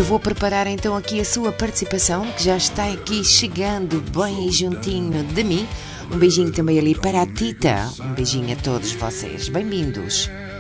Eu vou preparar então aqui a sua participação, que já está aqui chegando bem juntinho de mim. Um beijinho também ali para a Tita. Um beijinho a todos vocês. Bem-vindos.